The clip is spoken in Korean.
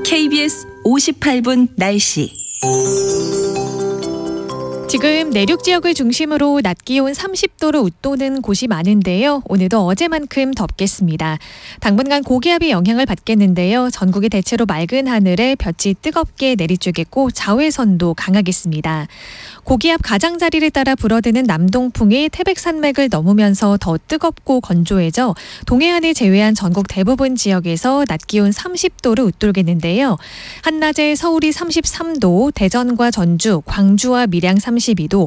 KBS 58분 날씨. 지금 내륙 지역을 중심으로 낮 기온 30도로 웃도는 곳이 많은데요. 오늘도 어제만큼 덥겠습니다. 당분간 고기압이 영향을 받겠는데요. 전국이 대체로 맑은 하늘에 볕이 뜨겁게 내리쬐겠고 자외선도 강하겠습니다. 고기압 가장자리를 따라 불어드는 남동풍이 태백산맥을 넘으면서 더 뜨겁고 건조해져 동해안을 제외한 전국 대부분 지역에서 낮 기온 30도를 웃돌겠는데요. 한낮에 서울이 33도, 대전과 전주, 광주와 밀양 32도,